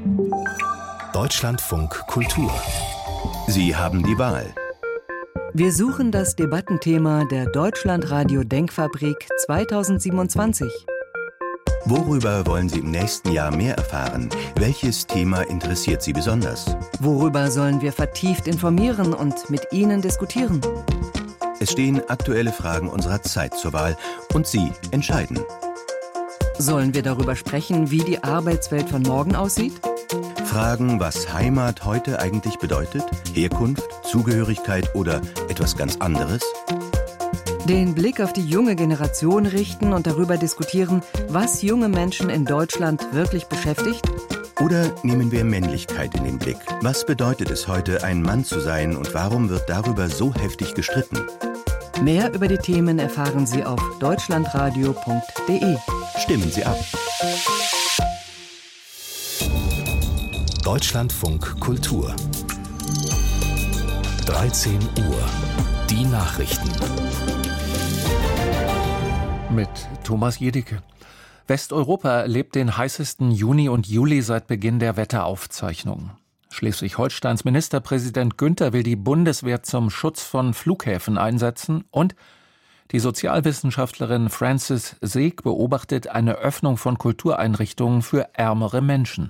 Deutschlandfunk Kultur. Sie haben die Wahl. Wir suchen das Debattenthema der Deutschlandradio Denkfabrik 2027. Worüber wollen Sie im nächsten Jahr mehr erfahren? Welches Thema interessiert Sie besonders? Worüber sollen wir vertieft informieren und mit Ihnen diskutieren? Es stehen aktuelle Fragen unserer Zeit zur Wahl und Sie entscheiden. Sollen wir darüber sprechen, wie die Arbeitswelt von morgen aussieht? Fragen, was Heimat heute eigentlich bedeutet? Herkunft, Zugehörigkeit oder etwas ganz anderes? Den Blick auf die junge Generation richten und darüber diskutieren, was junge Menschen in Deutschland wirklich beschäftigt? Oder nehmen wir Männlichkeit in den Blick? Was bedeutet es heute, ein Mann zu sein und warum wird darüber so heftig gestritten? Mehr über die Themen erfahren Sie auf deutschlandradio.de. Stimmen Sie ab. Deutschlandfunk Kultur. 13 Uhr. Die Nachrichten. Mit Thomas Jedicke. Westeuropa erlebt den heißesten Juni und Juli seit Beginn der Wetteraufzeichnungen. Schleswig-Holsteins Ministerpräsident Günther will die Bundeswehr zum Schutz von Flughäfen einsetzen und die Sozialwissenschaftlerin Frances Seeg beobachtet eine Öffnung von Kultureinrichtungen für ärmere Menschen.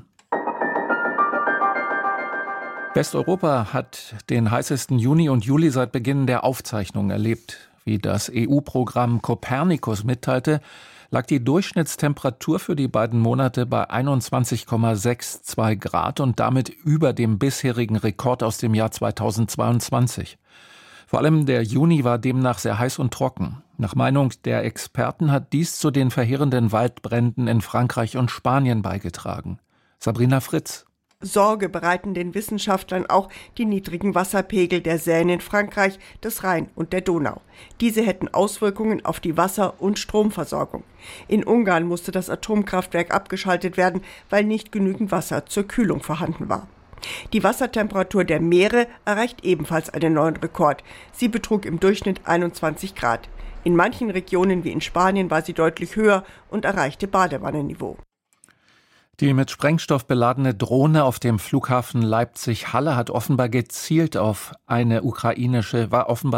Westeuropa hat den heißesten Juni und Juli seit Beginn der Aufzeichnungen erlebt. Wie das EU-Programm Copernicus mitteilte, lag die Durchschnittstemperatur für die beiden Monate bei 21,62 Grad und damit über dem bisherigen Rekord aus dem Jahr 2022. Vor allem der Juni war demnach sehr heiß und trocken. Nach Meinung der Experten hat dies zu den verheerenden Waldbränden in Frankreich und Spanien beigetragen. Sabrina Fritz. Sorge bereiten den Wissenschaftlern auch die niedrigen Wasserpegel der Seine in Frankreich, des Rhein und der Donau. Diese hätten Auswirkungen auf die Wasser- und Stromversorgung. In Ungarn musste das Atomkraftwerk abgeschaltet werden, weil nicht genügend Wasser zur Kühlung vorhanden war. Die Wassertemperatur der Meere erreicht ebenfalls einen neuen Rekord. Sie betrug im Durchschnitt 21 Grad. In manchen Regionen wie in Spanien war sie deutlich höher und erreichte Badewannenniveau. Die mit Sprengstoff beladene Drohne auf dem Flughafen Leipzig-Halle war offenbar gezielt auf eine ukrainische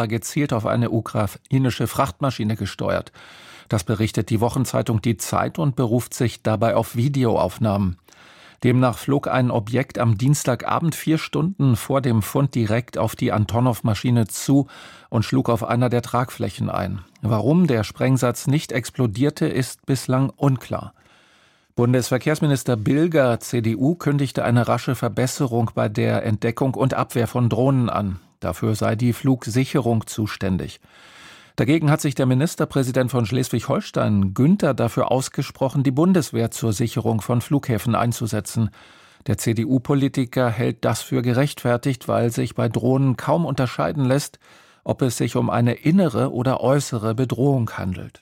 Frachtmaschine gesteuert. Das berichtet die Wochenzeitung Die Zeit und beruft sich dabei auf Videoaufnahmen. Demnach flog ein Objekt am Dienstagabend 4 Stunden vor dem Fund direkt auf die Antonov-Maschine zu und schlug auf einer der Tragflächen ein. Warum der Sprengsatz nicht explodierte, ist bislang unklar. Bundesverkehrsminister Bilger, CDU, kündigte eine rasche Verbesserung bei der Entdeckung und Abwehr von Drohnen an. Dafür sei die Flugsicherung zuständig. Dagegen hat sich der Ministerpräsident von Schleswig-Holstein, Günther, dafür ausgesprochen, die Bundeswehr zur Sicherung von Flughäfen einzusetzen. Der CDU-Politiker hält das für gerechtfertigt, weil sich bei Drohnen kaum unterscheiden lässt, ob es sich um eine innere oder äußere Bedrohung handelt.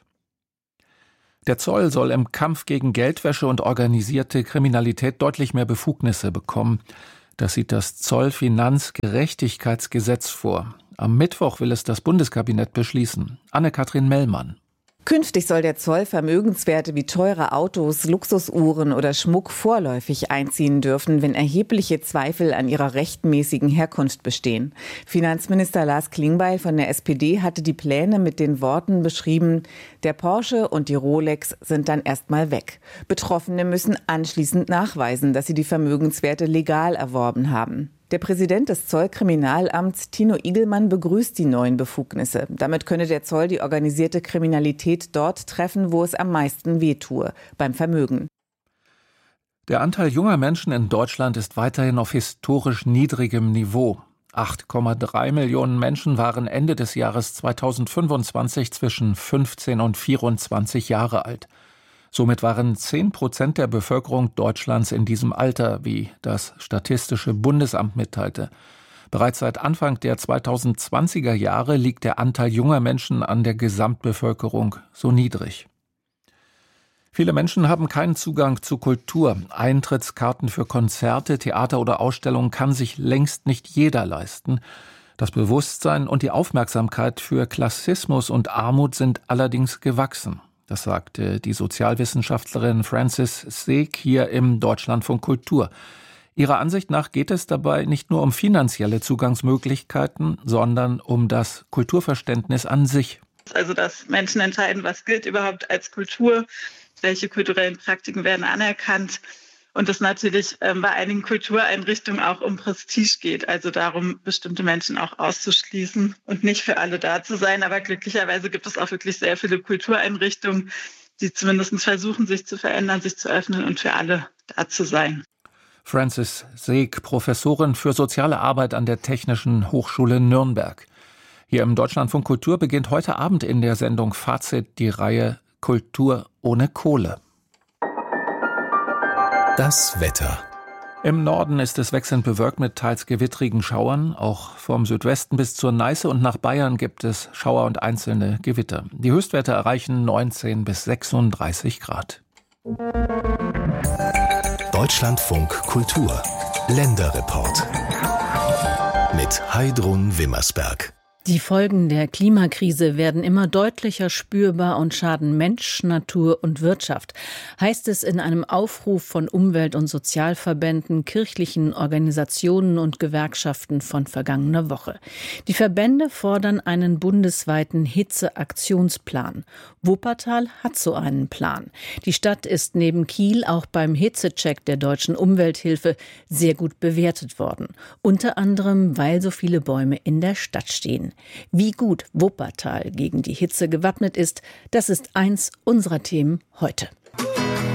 Der Zoll soll im Kampf gegen Geldwäsche und organisierte Kriminalität deutlich mehr Befugnisse bekommen. Das sieht das Zollfinanzgerechtigkeitsgesetz vor. Am Mittwoch will es das Bundeskabinett beschließen. Anne-Kathrin Mellmann. Künftig soll der Zoll Vermögenswerte wie teure Autos, Luxusuhren oder Schmuck vorläufig einziehen dürfen, wenn erhebliche Zweifel an ihrer rechtmäßigen Herkunft bestehen. Finanzminister Lars Klingbeil von der SPD hatte die Pläne mit den Worten beschrieben: Der Porsche und die Rolex sind dann erstmal weg. Betroffene müssen anschließend nachweisen, dass sie die Vermögenswerte legal erworben haben. Der Präsident des Zollkriminalamts, Tino Igelmann, begrüßt die neuen Befugnisse. Damit könne der Zoll die organisierte Kriminalität dort treffen, wo es am meisten wehtue, beim Vermögen. Der Anteil junger Menschen in Deutschland ist weiterhin auf historisch niedrigem Niveau. 8,3 Millionen Menschen waren Ende des Jahres 2025 zwischen 15 und 24 Jahre alt. Somit waren 10% der Bevölkerung Deutschlands in diesem Alter, wie das Statistische Bundesamt mitteilte. Bereits seit Anfang der 2020er Jahre liegt der Anteil junger Menschen an der Gesamtbevölkerung so niedrig. Viele Menschen haben keinen Zugang zu Kultur. Eintrittskarten für Konzerte, Theater oder Ausstellungen kann sich längst nicht jeder leisten. Das Bewusstsein und die Aufmerksamkeit für Klassismus und Armut sind allerdings gewachsen. Das sagte die Sozialwissenschaftlerin Frances Seeg hier im Deutschlandfunk Kultur. Ihrer Ansicht nach geht es dabei nicht nur um finanzielle Zugangsmöglichkeiten, sondern um das Kulturverständnis an sich. Also dass Menschen entscheiden, was gilt überhaupt als Kultur, welche kulturellen Praktiken werden anerkannt. Und es natürlich bei einigen Kultureinrichtungen auch um Prestige geht, also darum, bestimmte Menschen auch auszuschließen und nicht für alle da zu sein. Aber glücklicherweise gibt es auch wirklich sehr viele Kultureinrichtungen, die zumindest versuchen, sich zu verändern, sich zu öffnen und für alle da zu sein. Frances Seeg, Professorin für soziale Arbeit an der Technischen Hochschule Nürnberg. Hier im Deutschlandfunk Kultur beginnt heute Abend in der Sendung Fazit die Reihe Kultur ohne Kohle. Das Wetter. Im Norden ist es wechselnd bewölkt mit teils gewittrigen Schauern. Auch vom Südwesten bis zur Neiße und nach Bayern gibt es Schauer und einzelne Gewitter. Die Höchstwerte erreichen 19 bis 36 Grad. Deutschlandfunk Kultur. Länderreport. Mit Heidrun Wimmersberg. Die Folgen der Klimakrise werden immer deutlicher spürbar und schaden Mensch, Natur und Wirtschaft, heißt es in einem Aufruf von Umwelt- und Sozialverbänden, kirchlichen Organisationen und Gewerkschaften von vergangener Woche. Die Verbände fordern einen bundesweiten Hitzeaktionsplan. Wuppertal hat so einen Plan. Die Stadt ist neben Kiel auch beim Hitzecheck der Deutschen Umwelthilfe sehr gut bewertet worden. Unter anderem, weil so viele Bäume in der Stadt stehen. Wie gut Wuppertal gegen die Hitze gewappnet ist, das ist eins unserer Themen heute.